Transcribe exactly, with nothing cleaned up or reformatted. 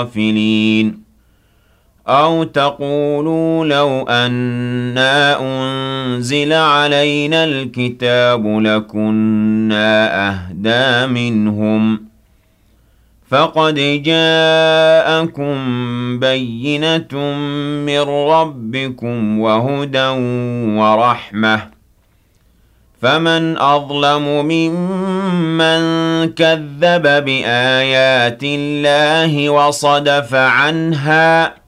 غافلين أَوْ تَقُولُوا لَوْ أَنَّا أُنزِلَ عَلَيْنَا الْكِتَابُ لَكُنَّا أَهْدَىٰ مِنْهُمْ ۚ فَقَدْ جَاءَكُم بَيِّنَةٌ مِّن رَّبِّكُمْ وَهُدًى وَرَحْمَةٌ ۚ فَمَنْ أَظْلَمُ مِمَّن كَذَّبَ بِآيَاتِ اللَّهِ وَصَدَفَ عَنْهَا ۗ